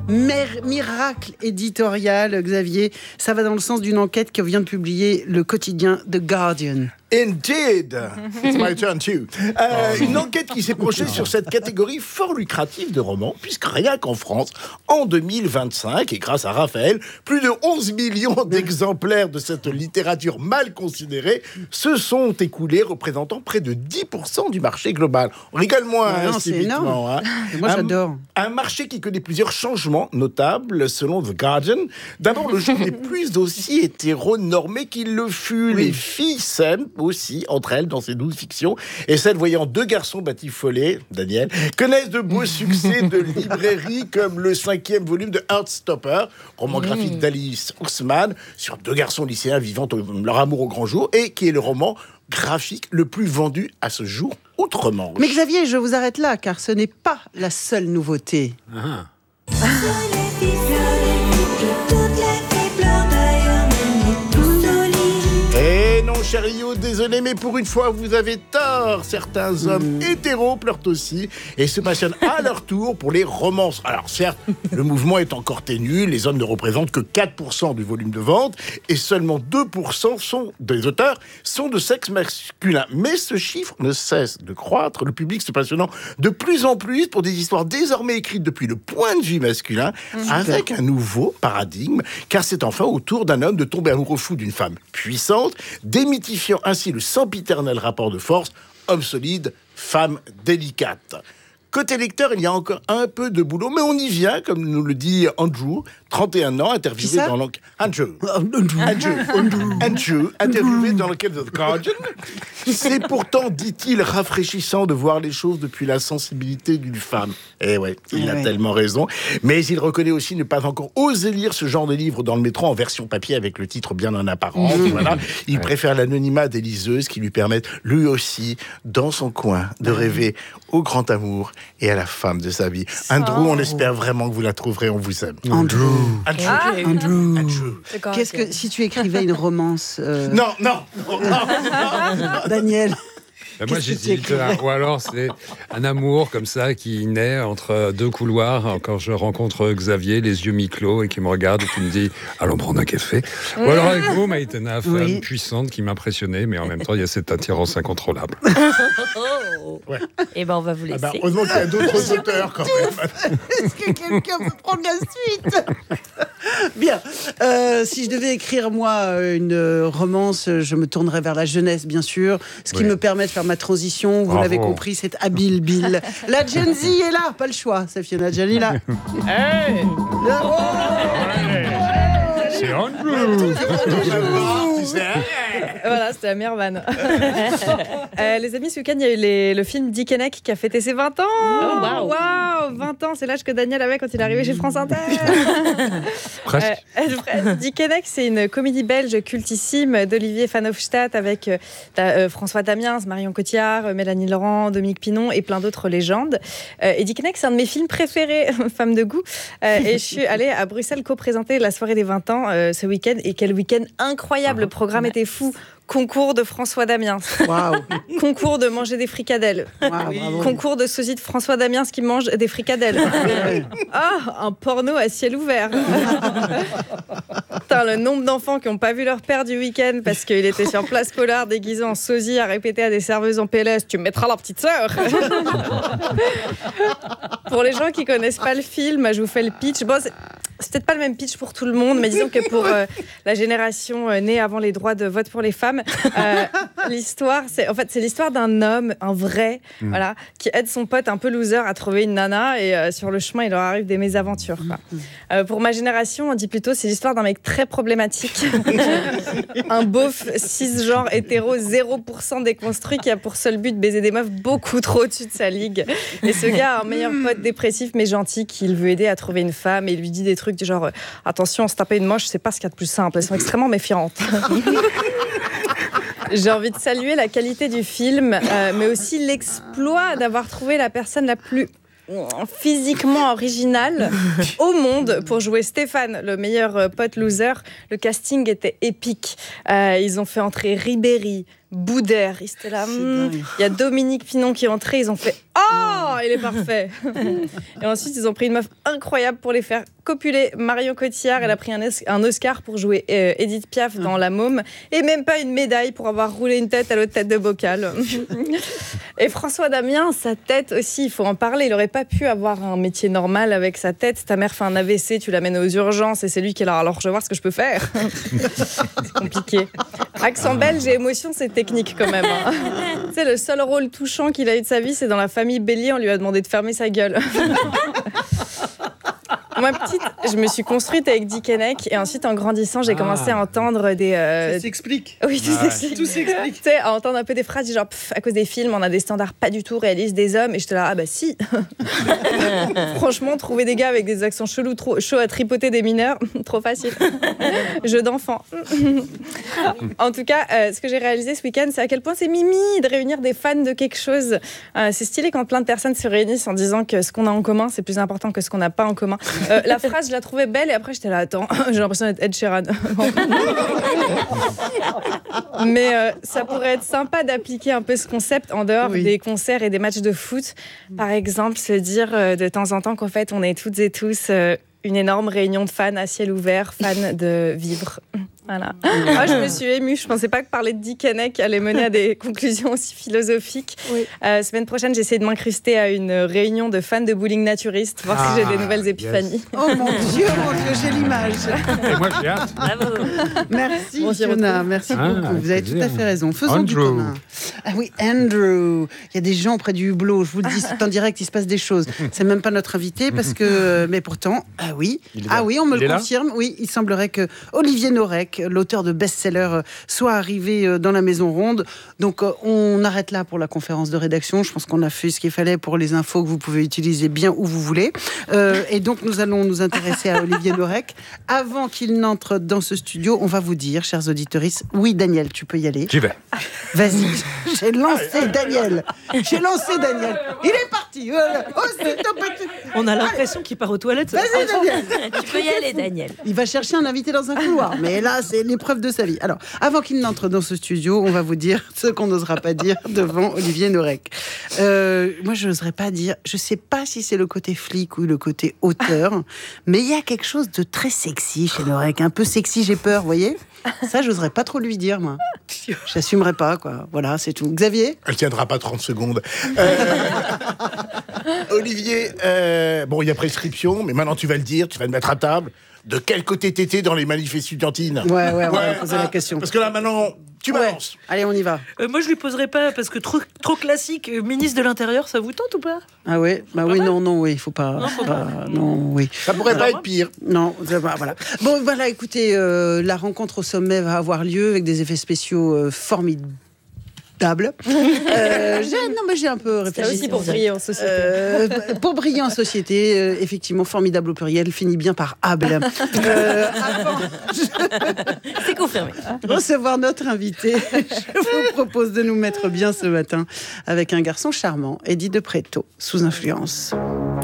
Miracle éditorial, Xavier. Ça va dans le sens d'une enquête que vient de publier le quotidien The Guardian. Indeed, it's my turn too. Une enquête qui s'est penchée sur cette catégorie fort lucrative de romans, puisque rien qu'en France, en 2025, et grâce à Raphaël, plus de 11 millions d'exemplaires de cette littérature mal considérée se sont écoulés, représentant près de 10% du marché global. On rigole moins, c'est énorme. Moi, j'adore. Un marché qui connaît plusieurs changements notables, selon The Guardian. D'abord, le genre n'est plus aussi hétéronormé qu'il le fut. Oui. Les filles s'aiment aussi entre elles dans ces 12 fictions, et celles voyant deux garçons batifolés, Daniel, connaissent de beaux succès de librairies comme le 5e volume de Heartstopper, roman graphique d'Alice Ousmane sur deux garçons lycéens vivant leur amour au grand jour, et qui est le roman graphique le plus vendu à ce jour outre-Manche. Mais Xavier, je vous arrête là, car ce n'est pas la seule nouveauté. Cher Rio, désolé, mais pour une fois, vous avez tort. Certains hommes hétéros pleurent aussi et se passionnent à leur tour pour les romances. Alors certes, le mouvement est encore ténu, les hommes ne représentent que 4% du volume de vente et seulement 2% des auteurs sont de sexe masculin. Mais ce chiffre ne cesse de croître, le public se passionnant de plus en plus pour des histoires désormais écrites depuis le point de vue masculin, avec un nouveau paradigme, car c'est enfin au tour d'un homme de tomber amoureux fou d'une femme puissante, démythifiant ainsi le sempiternel rapport de force, homme solide, femme délicate. Côté lecteur, il y a encore un peu de boulot, mais on y vient, comme nous le dit Andrew, 31 ans, interviewé dans l'enquête. Andrew, interviewé dans l'enquête de The Guardian. C'est pourtant, dit-il, rafraîchissant de voir les choses depuis la sensibilité d'une femme. Eh ouais, il a tellement raison. Mais il reconnaît aussi ne pas encore oser lire ce genre de livre dans le métro en version papier avec le titre bien en apparence. Voilà. Il préfère l'anonymat des liseuses qui lui permettent, lui aussi, dans son coin, de rêver au grand amour et à la femme de sa vie. Andrew, on espère vraiment que vous la trouverez, on vous aime. Andrew. Qu'est-ce que si tu écrivais une romance Non. Daniel. Moi j'hésite, ou alors c'est un amour comme ça qui naît entre deux couloirs quand je rencontre Xavier, les yeux mi-clos, et qui me regarde et qui me dit « Allons prendre un café ». Ou alors avec vous, Maïtena, femme puissante qui m'impressionnait, mais en même temps il y a cette attirance incontrôlable. Et ben on va vous laisser. Heureusement qu'il y a d'autres auteurs quand même. Est-ce que quelqu'un peut prendre la suite? Bien. Si je devais écrire, moi, une romance, je me tournerais vers la jeunesse, bien sûr. Ce qui me permet de faire ma transition. Vous l'avez compris, c'est habile, Bill. La Gen Z est là, pas le choix. Safiana Jalila. Hey. C'est Andrew. Voilà, c'était la meilleure vanne. Les amis, ce week-end, il y a eu le film Dick Henneck qui a fêté ses 20 ans. Oh, wow, 20 ans, c'est l'âge que Daniel avait quand il est arrivé chez France Inter. Presque. Dick Henneck, c'est une comédie belge cultissime d'Olivier Van Hofstadt avec François Damiens, Marion Cotillard, Mélanie Laurent, Dominique Pinon et plein d'autres légendes. Et Dick Henneck, c'est un de mes films préférés, femme de goût. Et je suis allée à Bruxelles co-présenter la soirée des 20 ans ce week-end. Et quel week-end incroyable, le programme était fou. Concours de François Damiens. Wow. Concours de manger des fricadelles. Wow, concours de sosie de François Damiens qui mange des fricadelles. Un porno à ciel ouvert. Putain, le nombre d'enfants qui n'ont pas vu leur père du week-end parce qu'il était sur Place Collard déguisé en sosie à répéter à des serveuses en PLS « Tu me mettras la petite sœur !» Pour les gens qui connaissent pas le film, je vous fais le pitch. Bon, c'est peut-être pas le même pitch pour tout le monde, mais disons que pour la génération née avant les droits de vote pour les femmes, l'histoire, c'est l'histoire d'un homme, un vrai, voilà, qui aide son pote un peu loser à trouver une nana et sur le chemin, il leur arrive des mésaventures. Pour ma génération, on dit plutôt c'est l'histoire d'un mec très problématique, un beauf cisgenre hétéro 0% déconstruit qui a pour seul but de baiser des meufs beaucoup trop au-dessus de sa ligue. Et ce gars a un meilleur pote dépressif mais gentil qui veut aider à trouver une femme et lui dit des trucs du genre attention, se taper une moche, c'est pas ce qu'il y a de plus simple, elles sont extrêmement méfiantes. J'ai envie de saluer la qualité du film, mais aussi l'exploit d'avoir trouvé la personne la plus physiquement originale au monde pour jouer Stéphane, le meilleur pote loser. Le casting était épique. Ils ont fait entrer Ribéry, bout d'air. Ils étaient là. dingue. Il y a Dominique Pinon qui est entré. Ils ont fait « Oh, il est parfait !» Et ensuite, ils ont pris une meuf incroyable pour les faire copuler. Marion Cotillard, elle a pris un Oscar pour jouer Edith Piaf dans La Môme. Et même pas une médaille pour avoir roulé une tête à l'autre tête de bocal. Et François Damiens, sa tête aussi, il faut en parler. Il n'aurait pas pu avoir un métier normal avec sa tête. Ta mère fait un AVC, tu l'amènes aux urgences et c'est lui qui est là. Alors, je vais voir ce que je peux faire. C'est compliqué. Accent belge et émotion, c'est technique quand même. Hein. Tu sais, le seul rôle touchant qu'il a eu de sa vie, c'est dans La Famille Bélier. On lui a demandé de fermer sa gueule. Moi, petite, je me suis construite avec Dick Henneck et ensuite, en grandissant, j'ai commencé à entendre des... Ça s'explique. Oui, tout s'explique. Tout s'explique. Tu sais, à entendre un peu des phrases du genre à cause des films, on a des standards pas du tout réalistes des hommes. Et j'étais là, ah bah si. Franchement, trouver des gars avec des accents chelous, trop chauds à tripoter des mineurs, trop facile. Jeu d'enfant. En tout cas, ce que j'ai réalisé ce week-end, c'est à quel point c'est mimi de réunir des fans de quelque chose. C'est stylé quand plein de personnes se réunissent en disant que ce qu'on a en commun, c'est plus important que ce qu'on n'a pas en commun. La phrase, je la trouvais belle et après j'étais là, attends, j'ai l'impression d'être Ed Sheeran. Mais ça pourrait être sympa d'appliquer un peu ce concept en dehors des concerts et des matchs de foot. Par exemple, se dire de temps en temps qu'en fait, on est toutes et tous une énorme réunion de fans à ciel ouvert, fans de vivre. Voilà. Moi, je me suis émue. Je ne pensais pas que parler de Dick Henneck allait mener à des conclusions aussi philosophiques. Oui. Semaine prochaine, j'essaie de m'incruster à une réunion de fans de bowling naturistes, voir si j'ai des nouvelles épiphanies. Yes. Oh mon Dieu, j'ai l'image. Et moi, j'ai hâte. Bravo. Merci, Fiona. Merci beaucoup. Vous avez tout à fait raison. Faisons du commun. Ah oui, Andrew. Il y a des gens près du hublot. Je vous le dis, c'est en direct, il se passe des choses. C'est même pas notre invité parce que, mais pourtant, oui, on me le confirme. Oui, il semblerait que Olivier Norek, l'auteur de best-seller, soit arrivé dans la Maison Ronde. Donc, on arrête là pour la conférence de rédaction. Je pense qu'on a fait ce qu'il fallait pour les infos que vous pouvez utiliser bien où vous voulez. Et donc, nous allons nous intéresser à Olivier Norek. Avant qu'il n'entre dans ce studio, on va vous dire, chers auditeurs, oui, Daniel, tu peux y aller. J'y vais. Vas-y, j'ai lancé Daniel. Il est parti. Oh, c'est top. On a l'impression qu'il part aux toilettes. Vas-y, Daniel. Tu peux y aller, Daniel. Il va chercher un invité dans un couloir. Mais là, c'est l'épreuve de sa vie. Alors, avant qu'il n'entre dans ce studio, on va vous dire ce qu'on n'osera pas dire devant Olivier Norek. Moi, je n'oserais pas dire... Je ne sais pas si c'est le côté flic ou le côté auteur, mais il y a quelque chose de très sexy chez Norek. Un peu sexy, j'ai peur, vous voyez ? Ça, j'oserais pas trop lui dire, moi. J'assumerais pas, quoi. Voilà, c'est tout. Xavier ? Elle tiendra pas 30 secondes. Olivier, bon, il y a prescription, mais maintenant tu vas le dire, tu vas le mettre à table. De quel côté t'étais dans les manifs étudiantines ? Ouais, on va poser la question. Parce que là, maintenant, tu m'avances. Allez, on y va. Moi, je lui poserai pas, parce que trop classique. Ministre de l'Intérieur, ça vous tente ou pas ? Ah ouais, bah oui, non, il faut pas. Non, oui. Ça pourrait pas être pire. Non, voilà. Bon, voilà, écoutez, la rencontre au sommet va avoir lieu avec des effets spéciaux formidables. J'ai un peu réfléchi. C'est aussi pour briller en société. Pour briller en société, effectivement, formidable au pluriel, finit bien par able. C'est confirmé. Recevoir notre invité, je vous propose de nous mettre bien ce matin avec un garçon charmant, Eddie de Pretto, sous influence.